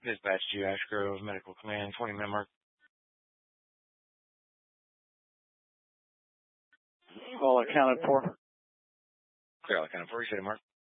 Dispatch to Ash Grove Medical Command, 20-minute mark. All accounted for. Clear, all accounted for. You said it, Mark.